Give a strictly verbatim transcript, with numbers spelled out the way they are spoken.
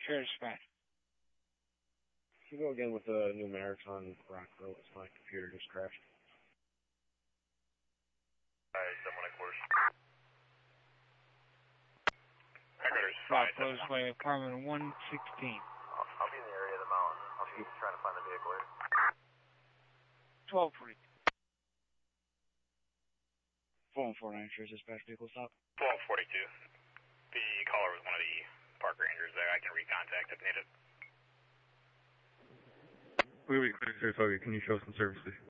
Share dispatch. Can you go again with the numerics on Rockville? It's my computer just crashed. Alright, someone at course. Rockville's way, apartment one sixteen. I'll, I'll be in the area of the mountain. I'll be trying to find the vehicle here. twelve forty. four one four nine, shares dispatch, vehicle stop. twelve forty-two. The caller was one of the park rangers there. I can recontact if needed. Wait, wait, clear, sir, Toga. Can you show some service, please?